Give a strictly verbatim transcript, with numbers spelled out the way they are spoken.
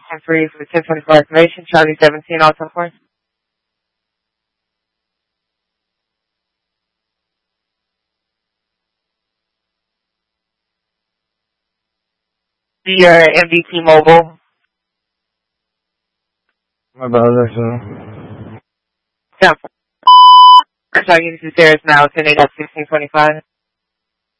ten three for ten twenty-four information. Charlie seventeen, also for. Your M D T Mobile. My bad, Alexa. Yeah. Charlie, this is Sarah's now, ten eight sixteen twenty-five.